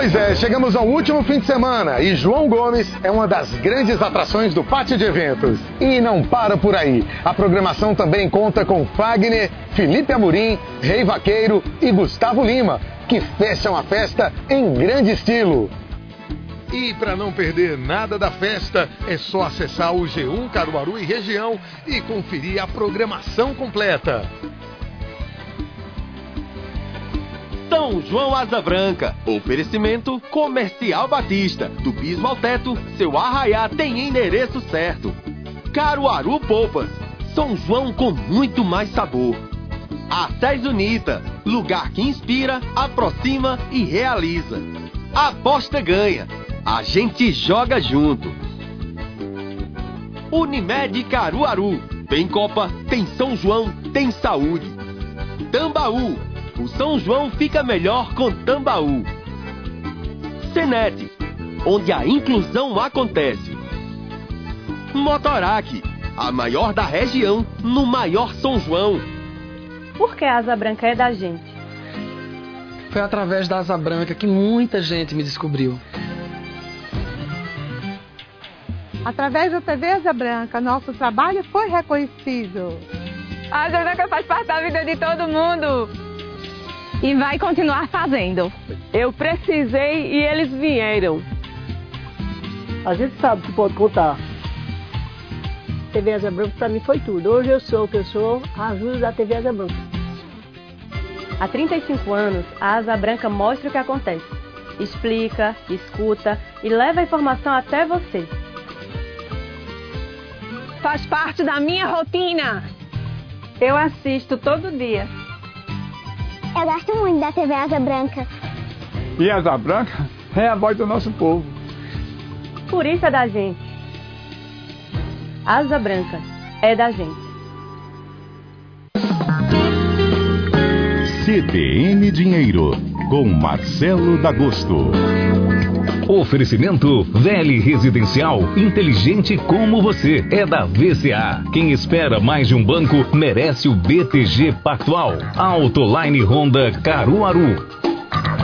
Pois é, chegamos ao último fim de semana e João Gomes é uma das grandes atrações do pátio de eventos. E não para por aí. A programação também conta com Fagner, Felipe Amorim, Rei Vaqueiro e Gustavo Lima, que fecham a festa em grande estilo. E para não perder nada da festa, é só acessar o G1 Caruaru e região e conferir a programação completa. São João Asa Branca, oferecimento Comercial Batista, do piso ao teto, seu arraiá tem endereço certo. Caruaru Polpas, São João com muito mais sabor. Acés Unita, lugar que inspira, aproxima e realiza. Aposta Ganha, a gente joga junto. Unimed Caruaru, tem Copa, tem São João, tem saúde. Tambaú, o São João fica melhor com Tambaú. Senet, onde a inclusão acontece. Motorac, a maior da região, no maior São João. Por que a Asa Branca é da gente? Foi através da Asa Branca que muita gente me descobriu. Através da TV Asa Branca, nosso trabalho foi reconhecido. A Asa Branca faz parte da vida de todo mundo. E vai continuar fazendo. Eu precisei e eles vieram. A gente sabe que pode contar. TV Asa Branca para mim foi tudo. Hoje eu sou o que eu sou, a ajuda da TV Asa Branca. Há 35 anos, a Asa Branca mostra o que acontece. Explica, escuta e leva a informação até você. Faz parte da minha rotina. Eu assisto todo dia. Eu gosto muito da TV Asa Branca. E a Asa Branca é a voz do nosso povo. Por isso é da gente. Asa Branca é da gente. CBN Dinheiro, com Marcelo D'Agosto. Oferecimento VL Residencial, inteligente como você. É da VCA. Quem espera mais de um banco merece o BTG Pactual. Autoline Honda Caruaru.